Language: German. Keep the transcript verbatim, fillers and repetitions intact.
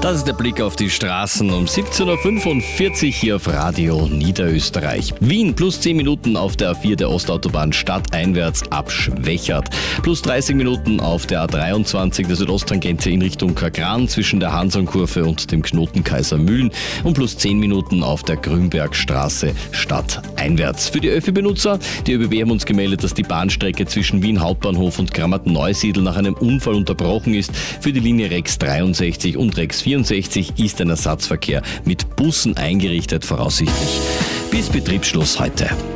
Das ist der Blick auf die Straßen um siebzehn Uhr fünfundvierzig hier auf Radio Niederösterreich. Wien plus zehn Minuten auf der A vier der Ostautobahn stadteinwärts abschwächert. Plus dreißig Minuten auf der A dreiundzwanzig der Südosttangente in Richtung Kagran zwischen der Hansonkurve und dem Knoten Kaisermühlen und plus zehn Minuten auf der Grünbergstraße stadteinwärts. Für die Öffi-Benutzer, die ÖBB haben uns gemeldet, dass die Bahnstrecke zwischen Wien Hauptbahnhof und Grammat-Neusiedl nach einem Unfall unterbrochen ist. Für die Linie Rex dreiundsechzig und Rex vierundsechzig ist ein Ersatzverkehr mit Bussen eingerichtet, voraussichtlich bis Betriebsschluss heute.